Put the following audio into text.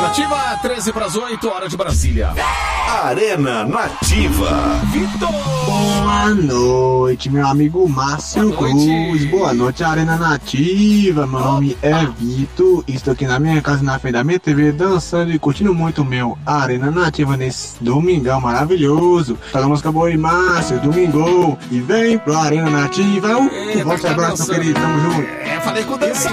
Nativa, 13 para as 8, hora de Brasília. Arena Nativa. Vitor! Boa noite, meu amigo Márcio Cruz. Boa noite, Arena Nativa. Meu nome é Vitor. Estou aqui na minha casa, na frente da minha TV, dançando e curtindo muito o meu Arena Nativa nesse domingão maravilhoso. Toca a música boa aí, Márcio, domingo. E vem pro Arena Nativa. Um forte abraço, meu querido. Tamo junto. Falei com o dança.